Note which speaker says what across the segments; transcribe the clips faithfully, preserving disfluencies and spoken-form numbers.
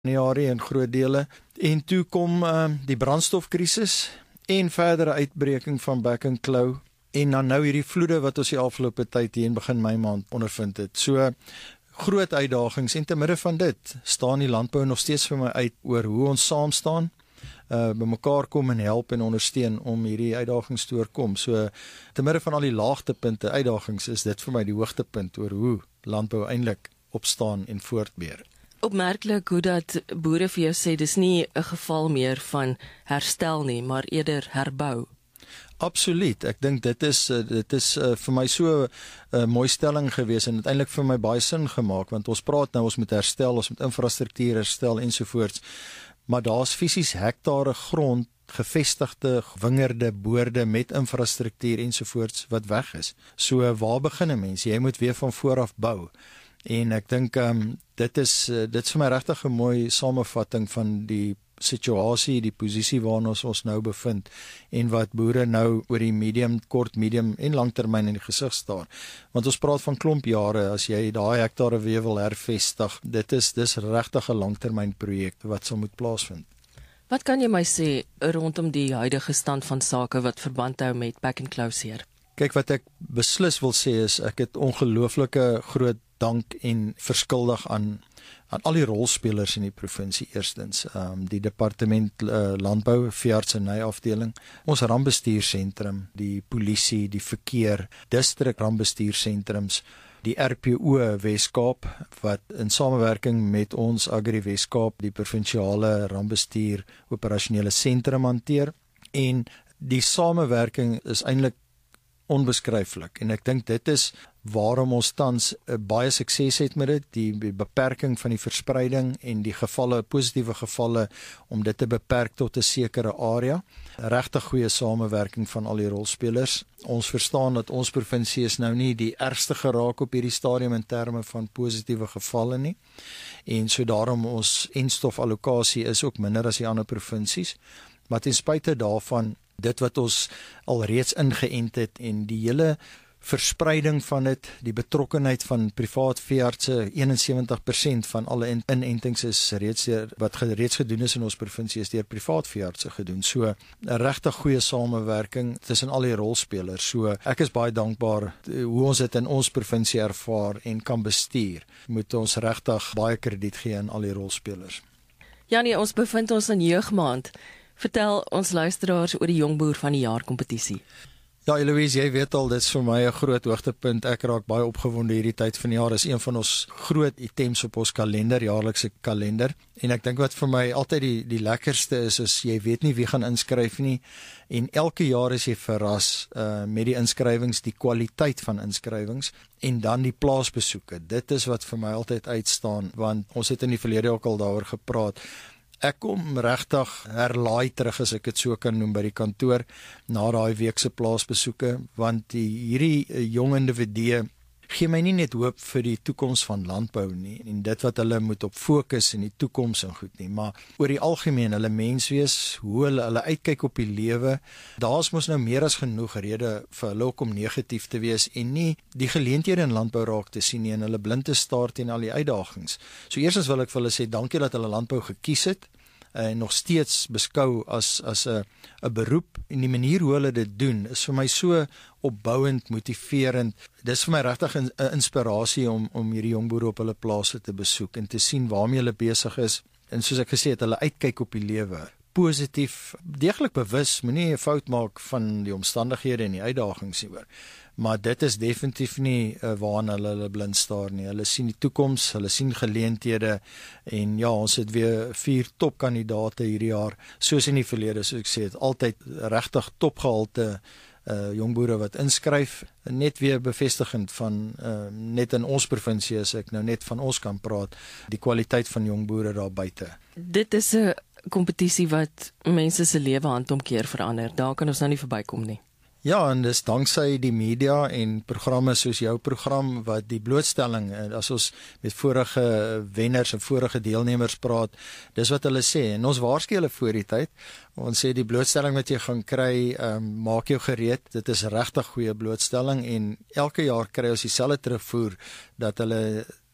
Speaker 1: Januarie in groot dele. En toe kom uh, die brandstofkrisis en verdere uitbreking van Back and Claw. En dan nou hierdie vloede wat ons die afgelope tyd hier in begin Mei maand ondervind het. So groot uitdagings en te midde van dit staan die landbou nog steeds vir my uit oor hoe ons saam staan, uh, by mekaar kom en help en ondersteun om hierdie uitdagings te oorkom. So te midde van al die laagtepunte, uitdagings, is dit vir my die hoogtepunt oor hoe landbou eintlik opstaan en voortbeer.
Speaker 2: Opmerklik hoe dat boere vir jou sê, dis nie 'n geval meer van herstel nie, maar eerder herbou.
Speaker 1: Absoluut, ek dink dit is dit is uh, vir my so 'n uh, mooi stelling gewees en uiteindelik vir my baie sin gemaak, want ons praat nou ons moet herstel, ons moet infrastruktuur herstel ensovoorts, maar daar's fisies hektare grond, gevestigde wingerde, boorde met infrastruktuur ensovoorts wat weg is. So waar begin 'n mens? Jy moet weer van voor af bou. En ek dink um, dit is uh, dit is vir my regtig 'n mooi samevatting van die situasie, die posisie waarin ons ons nou bevind en wat boere nou oor die medium, kort, medium en langtermyn in die gesig staar. Want ons praat van klomp jare, as jy daai hektare weer wil hervestig, dit is dis regtig 'n langtermyn projek wat sal moet plaasvind.
Speaker 2: Wat kan jy my sê rondom die huidige stand van sake wat verband hou met Back and Claw seer?
Speaker 1: Kyk, wat ek beslis wil sê is, ek het ongelooflike groot dank en verskuldig aan aan al die rolspelers in die provinsie eerstens, um, die departement uh, landbou, veeartseny afdeling, ons rampbestuursentrum, die polisie, die verkeer, distrik rampbestuursentrums, die R P O Weskaap wat in samewerking met ons Agri Weskaap die provinsiale rampbestuur operasionele sentrum hanteer, en die samewerking is eintlik onbeskryflik, en ek dink dit is waarom ons tans uh, baie sukses het met dit, die beperking van die verspreiding en die gevalle, positiewe gevalle, om dit te beperk tot 'n sekere area. Regtig goeie samewerking van al die rolspelers. Ons verstaan dat ons provinsie is nou nie die ergste geraak op hierdie stadium in terme van positiewe gevalle nie, en so daarom ons enstofallokasie is ook minder as die ander provinsies, maar ten spyte daarvan, dit wat ons al reeds ingeënt het en die hele verspreiding van dit, die betrokkenheid van privaat veeartse, eenensewentig persent van alle inentings is reeds deur, wat reeds gedoen is in ons provinsie, is deur privaat veeartse gedoen. So 'n regtig goeie samewerking tussen al die rolspelers. So ek is baie dankbaar hoe ons dit in ons provinsie ervaar en kan bestuur. Moet ons regtig baie krediet gee aan al die rolspelers.
Speaker 2: Janie, ons bevind ons in jeugmaand. Vertel ons luisteraars oor die Jongboer van die Jaar kompetisie.
Speaker 1: Ja, Eloise, jy weet al, dit is vir my 'n groot hoogtepunt. Ek raak baie opgewonde hierdie tyd van die jaar. Is een van ons groot items op ons kalender, jaarlikse kalender. En ek dink wat vir my altyd die die lekkerste is, is jy weet nie wie gaan inskryf nie. En elke jaar is jy verras uh, met die inskrywings, die kwaliteit van inskrywings en dan die plaasbesoeke. Dit is wat vir my altyd uitstaan, want ons het in die verlede ook al daaroor gepraat. Ek kom regtig herlaai terug, as ek dit so kan noem, by die kantoor na daai week se plaasbesoeke, want die, hierdie jong individue gee my nie net hoop vir die toekoms van landbou nie, en dit wat hulle moet op fokus in die toekoms en goed nie, maar oor die algemeen, hulle menswees, hoe hulle, hulle uitkyk op die lewe, daar is mos nou meer as genoeg rede vir hulle ook om negatief te wees, en nie die geleenthede in landbou raak te sien nie, en hulle blind te staar teen al die uitdagings. So eerstens wil ek vir hulle sê, dankie dat hulle landbou gekies het, en nog steeds beskou as as 'n 'n beroep, en die manier hoe hulle dit doen is vir my so opbouend, motiverend. Dis vir my regtig 'n inspirasie om om hierdie jong boere op hulle plase te besoek en te sien waarmee hulle besig is, en soos ek gesê het, hulle uitkyk op die lewe positief, deeglik bewus, moenie 'n fout maak van die omstandighede en die uitdagings hieroor. Maar dit is definitief nie uh, waarna hulle, hulle blind staar nie. Hulle sien die toekoms, hulle sien geleenthede, en ja, ons het weer vier topkandidate hierdie jaar, soos in die verlede, soos ek sê, het altyd regtig topgehalte uh, jongboere wat inskryf, net weer bevestigend van, uh, net in ons provinsie, as ek nou net van ons kan praat, die kwaliteit van jongboere daar buite.
Speaker 2: Dit is 'n kompetisie wat mense se lewe handomkeer verander, daar kan ons nou nie verbykom nie.
Speaker 1: Ja, en dis danksy die media en programme soos jou program wat die blootstelling, as ons met vorige wenners en vorige deelnemers praat, dis wat hulle sê, en ons waarsku hulle voor die tyd. Ons sê die blootstelling wat jy gaan kry, um, maak jou gereed, dit is regtig goeie blootstelling, en elke jaar kry ons dieselfde terugvoer dat hulle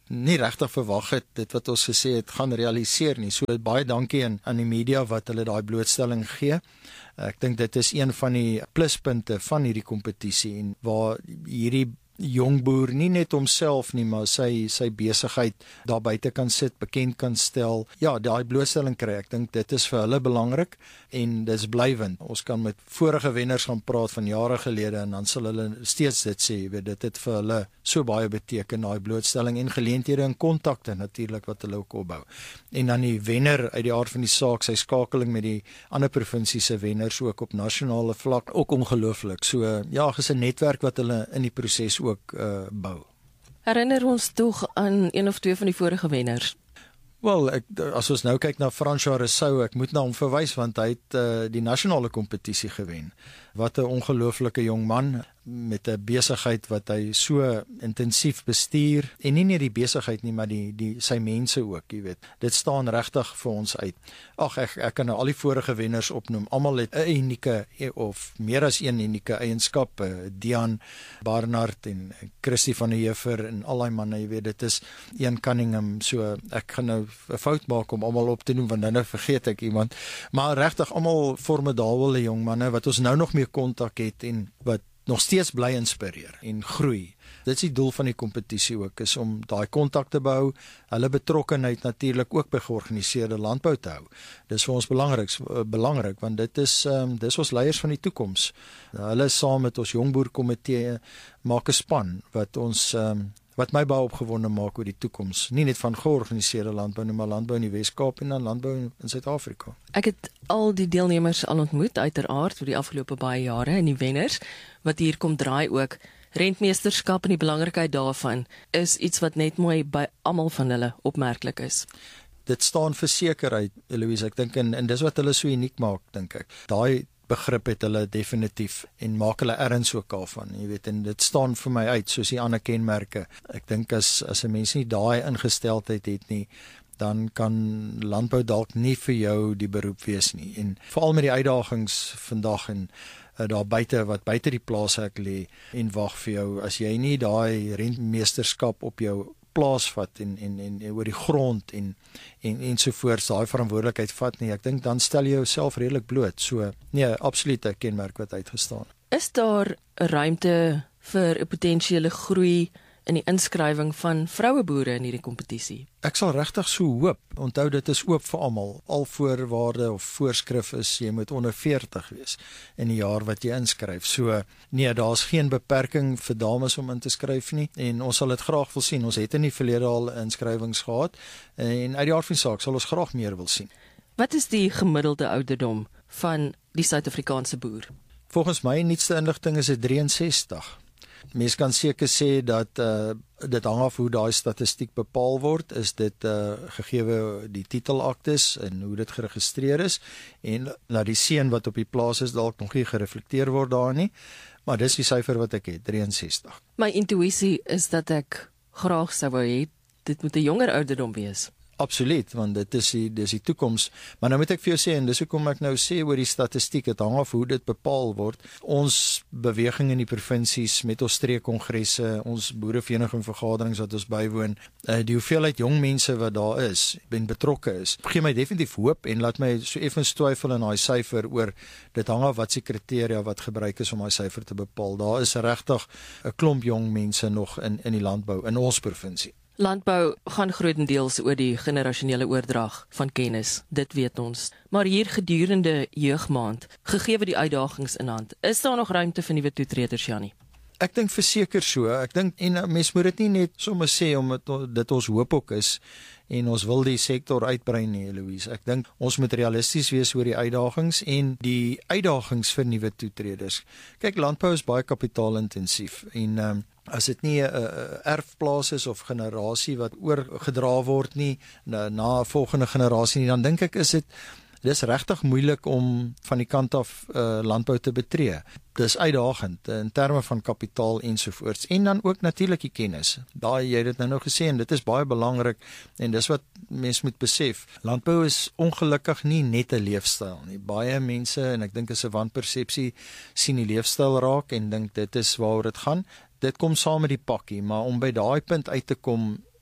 Speaker 1: nie regtig verwag het dit wat ons gesê het gaan realiseer nie. So baie dankie aan aan die media wat hulle daai blootstelling gee. Ek dink dit is een van die pluspunte van hierdie kompetisie en waar hierdie jong boer nie net homself nie, maar sy sy besigheid daar buite kan sit, bekend kan stel. Ja, daai blootstelling kry. Ek dink dit is vir hulle belangrik en dis blywend. Ons kan met vorige wenners gaan praat van jare gelede en dan sal hulle steeds dit sê, jy weet, dit het vir hulle so baie beteken, daai blootstelling en geleenthede en kontakte natuurlik wat hulle ook opbou. En dan die wenner uit die aard van die saak, sy skakeling met die ander provinsie se wenners ook op nasionale vlak, ook ongelooflik. So ja, dis 'n netwerk wat hulle in die proses ook uh, bou.
Speaker 2: Herinner ons tog aan een of twee van die vorige wenners.
Speaker 1: Wel, ek, as ons nou kyk na François Rousseau, ek moet na hom verwys want hy het uh, die nasionale kompetisie gewen. Wat 'n ongelooflike jong man met 'n besigheid wat hy so intensief bestuur en nie net die besigheid nie, maar die die sy mense ook, jy weet. Dit staan regtig vir ons uit. Ag ek ek kan nou al die vorige wenners opnoem. Almal het 'n unieke of meer as een unieke eienskap. Uh, Dian Barnard en Christie van der Heever en al daai manne, jy weet, dit is Ian Cunningham. So ek gaan nou 'n fout maak om almal op te noem want dan nou vergeet ek iemand. Maar regtig almal formidabele jong manne wat ons nou nog mee kontak het en wat nog steeds bly inspireer en groei. Dit is die doel van die kompetisie ook, is om daai kontak te bou, hulle betrokkenheid natuurlik ook by georganiseerde landbou te hou. Dis vir ons belangrik, belangrik want dit is um, dis ons leiers van die toekoms. Hulle saam met ons jongboerkomitee maak 'n span wat ons um, wat my baie opgewonde maak oor die toekoms, nie net van georganiseerde landbou nie, maar landbou in die Wes-Kaap en dan landbou in Suid-Afrika.
Speaker 2: Ek het al die deelnemers al ontmoet uiteraard oor die afgelope baie jare en die wenners wat hier kom draai ook. Rentmeesterskap en die belangrikheid daarvan is iets wat net mooi by almal van hulle opmerklik is.
Speaker 1: Dit staan verseker uit, Eloise, ek dink en, en dis wat hulle so uniek maak, dink ek. Daai begrip het hulle definitief en maak hulle erns ook daarvan, jy weet, en dit staan vir my uit soos die ander kenmerke. Ek dink as as 'n mens nie daai ingesteldheid het nie, dan kan landbou dalk nie vir jou die beroep wees nie. En veral met die uitdagings vandag en uh, daar buite wat buite die plaashek lê en wag vir jou, as jy nie daai rentmeesterskap op jou plaas vat en en en, en oor die grond en en ensovoorts daai verantwoordelikheid vat nie, ek dink dan stel jy jouself redelik bloot. So nee, absoluut 'n kenmerk wat uitgestaan.
Speaker 2: Is daar 'n ruimte vir 'n potensiële groei in die inskrywing van vroue boere in hierdie kompetisie?
Speaker 1: Ek sal regtig so hoop. Onthou dit is oop vir almal. Al voorwaarde of voorskrif is jy moet onder veertig wees in die jaar wat jy inskryf. So nee, daar's geen beperking vir dames om in te skryf nie en ons sal dit graag wil sien. Ons het in die verlede al inskrywings gehad en uit die aard van die saak sal ons graag meer wil sien.
Speaker 2: Wat is die gemiddelde ouderdom van die Suid-Afrikaanse boer?
Speaker 1: Volgens my nuutste inligting is dit drieënsestig. Mens kan seker sê dat uh, dit hang af hoe daai statistiek bepaal word, is dit uh, gegeewe die titelaktes en hoe dit geregistreer is en na die seën wat op die plaas is dalk nog nie gereflekteer word daar nie, maar dis die syfer wat ek het, drieënsestig.
Speaker 2: My intuïsie is dat ek graag sou wou hê dit moet 'n jonger ouderdom wees.
Speaker 1: Absoluut, want dit is die dis die toekoms. Maar nou moet ek vir jou sê en dis hoekom ek nou sê oor die statistiek, dit hang af hoe dit bepaal word. Ons beweging in die provinsies met ons streekkongresse, ons boerevereniging vergaderings wat ons bywoon, uh, die hoeveelheid jong mense wat daar is en betrokke is, gee my definitief hoop en laat my so effens twyfel in daai syfer oor dit hang af wat se kriteria wat gebruik is om daai syfer te bepaal. Daar is regtig 'n klomp jong mense nog in in die landbou in ons provinsie.
Speaker 2: Landbou gaan grootendeels oor die generasionele oordrag van kennis, dit weet ons. Maar hier gedurende jeugmaand, gegee die uitdagings in hand, is daar nog ruimte vir nuwe toetreders, Janie?
Speaker 1: Ek dink verseker so. Ek dink en mens moet dit nie net sommer sê omdat dit ons hoop ook is en ons wil die sektor uitbrei nie, Louise. Ek dink ons moet realisties wees oor die uitdagings en die uitdagings vir nuwe toetreders. Kyk, landbou is baie kapitaalintensief en um, as dit nie 'n uh, erfplaas is of generasie wat oorgedra word nie na 'n volgende generasie nie, dan dink ek is dit dis regtig moeilik om van die kant af uh, landbou te betree. Dis uitdagend in terme van kapitaal ensovoorts en dan ook natuurlik die kennis. Daai jy het dit nou nou gesê en dit is baie belangrik en dis wat mense moet besef. Landbou is ongelukkig nie net 'n leefstyl nie. Baie mense en ek dink is 'n wanpersepsie sien die leefstyl raak en dink dit is waaroor dit gaan. Dit kom saam met die pakkie, maar om by daai punt uit te kom,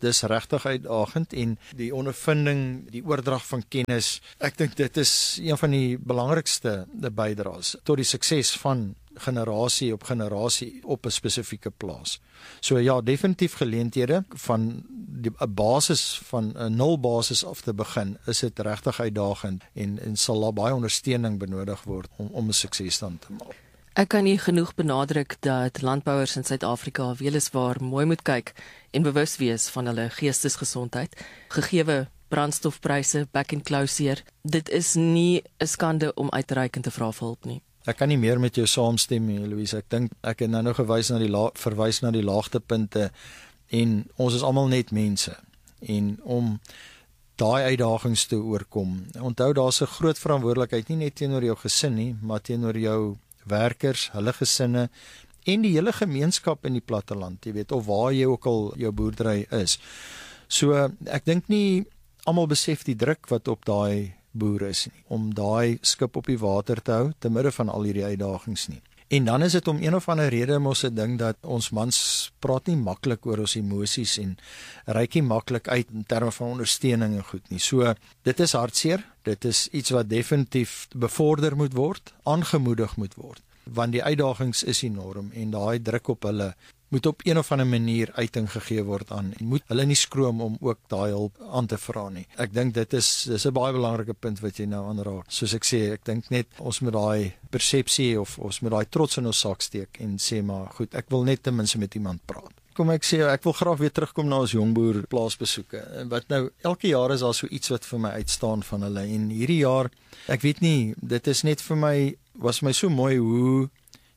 Speaker 1: dis regtig uitdagend en die ondervinding, die oordrag van kennis, ek dink dit is een van die belangrikste bydraes tot die sukses van generasie op generasie op 'n spesifieke plaas. So ja, definitief geleenthede van die 'n basis van 'n nul basis af te begin, is dit regtig uitdagend en en sal daar baie ondersteuning benodig word om om 'n sukses dan te maak.
Speaker 2: Ek kan nie genoeg benadruk dat landbouers in Suid-Afrika weliswaar mooi moet kyk en bewus wees van hulle geestesgesondheid, gegeewe brandstofpryse back and closer. Dit is nie 'n skande om uitreik en te vra vir hulp nie.
Speaker 1: Ek kan nie meer met jou saamstem nie, Louise. Ek dink ek het nou nou gewys na die la, verwys na die laagtepunte en ons is almal net mense. En om daai uitdagings te oorkom. Onthou daar's 'n groot verantwoordelikheid nie net teenoor jou gesin nie, maar teenoor jou werkers, hulle gesinne en die hele gemeenskap in die platteland, jy weet, of waar jy ook al jou boerdery is. So ek dink nie almal besef die druk wat op daai boere is nie, om daai skip op die water te hou te midde van al hierdie uitdagings nie. En dan is dit om een of ander rede mos 'n ding dat ons mans praat nie maklik oor ons emosies en reik nie maklik uit in terme van ondersteuning en goed nie. So dit is hartseer, dit is iets wat definitief bevorder moet word, aangemoedig moet word, want die uitdagings is enorm en daai druk op hulle moet op een of ander manier uiting gegee word aan en moet hulle nie skroom om ook daai hulp aan te vra nie. Ek dink dit is dis 'n baie belangrike punt wat jy nou aanraak. Soos ek sê, ek dink net ons moet daai persepsie of ons moet daai trots in ons sak steek en sê maar goed, ek wil net ten minste met iemand praat. Kom ek sê ek wil graag weer terugkom na ons jongboer plaasbesoeke. Wat nou elke jaar is daar so iets wat vir my uitstaan van hulle en hierdie jaar, ek weet nie, dit is net vir my was my so mooi hoe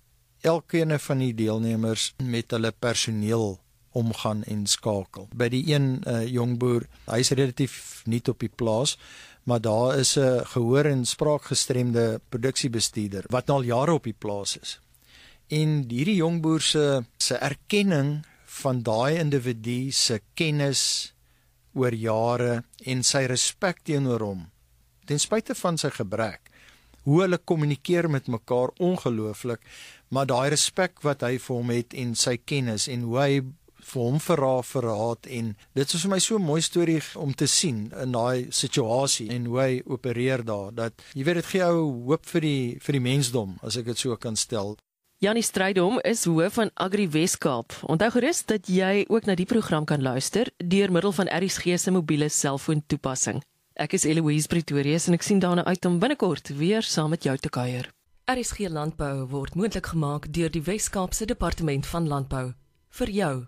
Speaker 1: elkeen van die deelnemers met hulle personeel omgaan en skakel. By die een uh, jongboer, hy is relatief nuut op die plaas, maar daar is 'n gehoor en spraakgestremde produksiebestuurder wat nou al jare op die plaas is. En hierdie jongboer se se erkenning van daai individu se kennis oor jare en sy respek teenoor hom, ten spyte van sy gebrek, hoe hulle kommunikeer met mekaar, ongelooflik, maar daai respek wat hy vir hom het en sy kennis en hoe hy vir hom verraad verraad en dit is vir my so 'n mooi storie om te sien in daai situasie en hoe hy opereer daar, dat jy weet dit gee jou hoop vir die vir die mensdom, as ek dit so kan stel.
Speaker 2: Janie Strydom is hoof van Agri Weskaap. Onthou gerus dat jy ook na die program kan luister deur middel van R S G se mobiele selfoon toepassing. Ek is Eloise Pretorius en ek sien daarna uit om binnekort weer saam met jou te kuier. R S G Landbou word moontlik gemaak deur die Wes-Kaapse Departement van Landbou. Vir jou.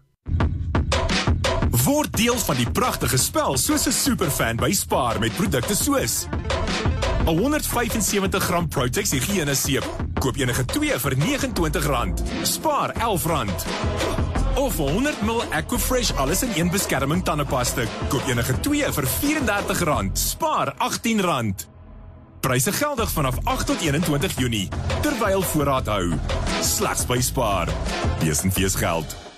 Speaker 3: Word deel van die pragtige spel soos 'n superfan by Spar met produkte soos 'n honderd vyfensewentig gram Protex higiëne seep. Koop enige twee vir R negenentwintig rand. Spaar R elf rand. Of honderd mililiter Aquafresh alles in een beskerming tandepasta. Koop enige twee vir R vyf en dertig rand. Spaar R agttien rand. Pryse geldig vanaf agt tot eenentwintig Junie, terwyl voorraad hou. Slegs by Spar. Wees en fees geld.